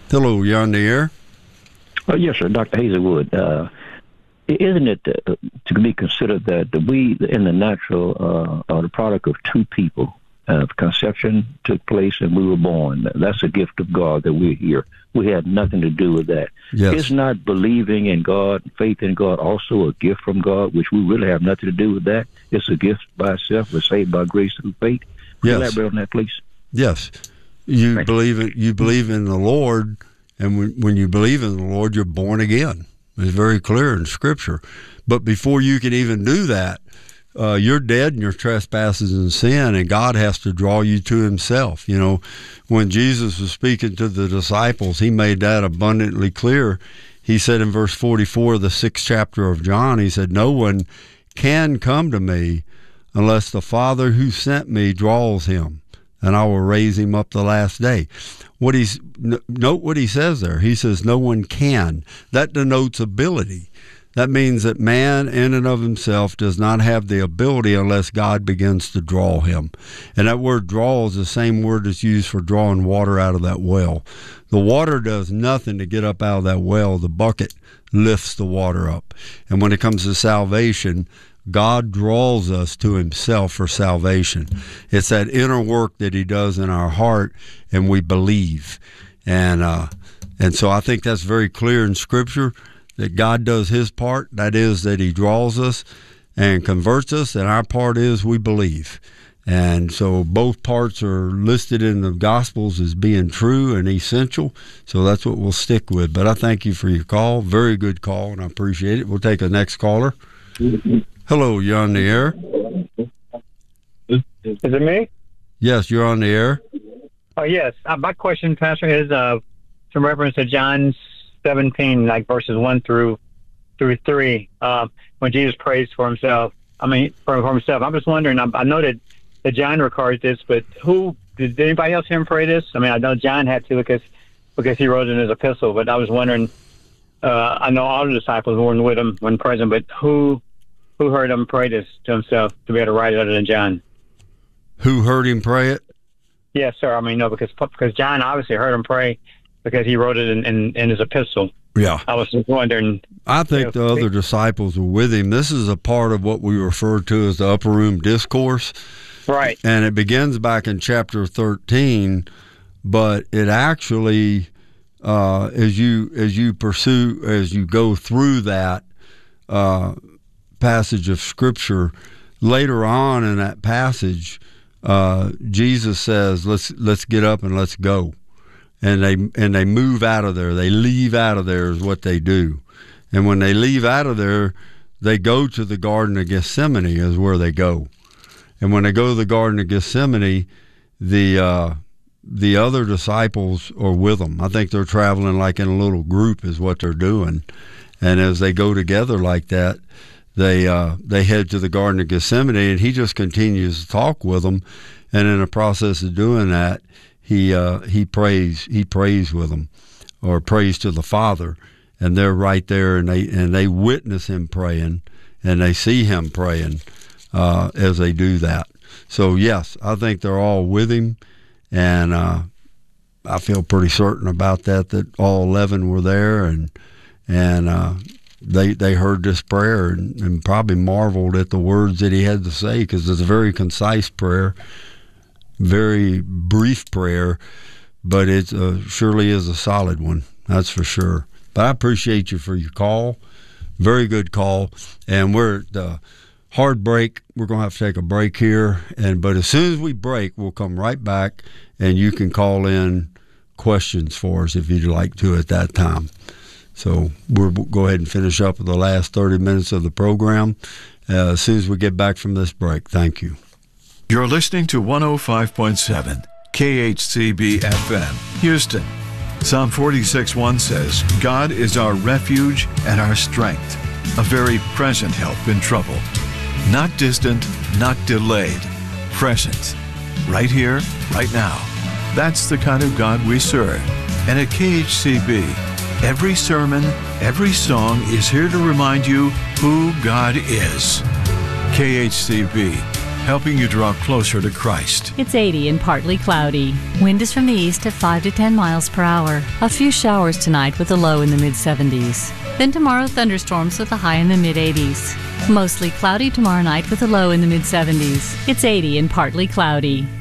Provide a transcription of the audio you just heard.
Hello, you're on the air. Oh, yes, sir. Dr. Hazelwood. Isn't it to be considered that we, in the natural, are the product of two people? Conception took place and we were born. That's a gift of God that we're here. We had nothing to do with that. Yes. Is not believing in God, faith in God, also a gift from God, which we really have nothing to do with that? It's a gift by itself. We're saved by grace through faith. Yes. Elaborate on that, please. Yes. You believe in the Lord, and when you believe in the Lord, you're born again. It's very clear in Scripture. But before you can even do that, you're dead in your trespasses and sin, and God has to draw you to himself. You know, when Jesus was speaking to the disciples, he made that abundantly clear. He said in verse 44 of the 6th chapter of John, he said, "No one can come to me unless the Father who sent me draws him, and I will raise him up the last day." Note what he says there. He says, no one can. That denotes ability. That means that man in and of himself does not have the ability unless God begins to draw him. And that word draw is the same word that's used for drawing water out of that well. The water does nothing to get up out of that well. The bucket lifts the water up. And when it comes to salvation, God draws us to himself for salvation. It's that inner work that he does in our heart, and we believe. And so I think that's very clear in Scripture, that God does his part. That is, that he draws us and converts us, and our part is we believe. And so both parts are listed in the Gospels as being true and essential, so that's what we'll stick with. But I thank you for your call. Very good call, and I appreciate it. We'll take the next caller. Hello, you're on the air. Is it me? Yes, you're on the air. Oh, yes. My question, Pastor, is some reference to John 17, like verses 1 through 3, when Jesus prays for himself. For himself. I'm just wondering, I know that John records this, but did anybody else hear him pray this? I know John had to because he wrote it in his epistle, but I was wondering, I know all the disciples weren't with him when present, but who heard him pray this to himself to be able to write it other than John? Who heard him pray it? Yes, sir. No, because John obviously heard him pray because he wrote it in his epistle. Yeah. I was just wondering. I think the other disciples were with him. This is a part of what we refer to as the upper room discourse. Right. And it begins back in chapter 13, but it actually, as you go through that passage of Scripture, later on in that passage, Jesus says, let's get up and let's go. And they move out of there. They leave out of there is what they do. And when they leave out of there, they go to the Garden of Gethsemane is where they go. And when they go to the Garden of Gethsemane, the other disciples are with them. I think they're traveling like in a little group is what they're doing. And as they go together like that, they head to the Garden of Gethsemane, and he just continues to talk with them. And in the process of doing that, he prays with them, or prays to the Father, and they're right there, and they witness him praying, and they see him praying as they do that. So yes, I think they're all with him, and I feel pretty certain about that all 11 were there, and they heard this prayer and probably marveled at the words that he had to say, because it's a very concise prayer. Very brief prayer, but it surely is a solid one, that's for sure. But I appreciate you for your call. Very good call. And we're at the hard break. We're going to have to take a break here. But as soon as we break, we'll come right back, and you can call in questions for us if you'd like to at that time. So we'll go ahead and finish up with the last 30 minutes of the program as soon as we get back from this break. Thank you. You're listening to 105.7 KHCB FM, Houston. Psalm 46:1 says, God is our refuge and our strength, a very present help in trouble. Not distant, not delayed, present. Right here, right now. That's the kind of God we serve. And at KHCB, every sermon, every song is here to remind you who God is. KHCB, helping you draw closer to Christ. It's 80 and partly cloudy. Wind is from the east at 5 to 10 miles per hour. A few showers tonight with a low in the mid-70s. Then tomorrow, thunderstorms with a high in the mid-80s. Mostly cloudy tomorrow night with a low in the mid-70s. It's 80 and partly cloudy.